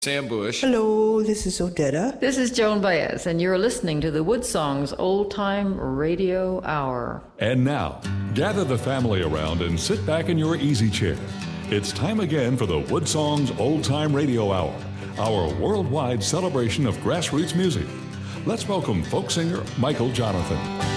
Sam Bush. Hello, this is Odetta. This is Joan Baez, and you're listening to the Wood Songs Old Time Radio Hour. And now, gather the family around and sit back in your easy chair. It's time again for the Wood Songs Old Time Radio Hour, our worldwide celebration of grassroots music. Let's welcome folk singer Michael Jonathan.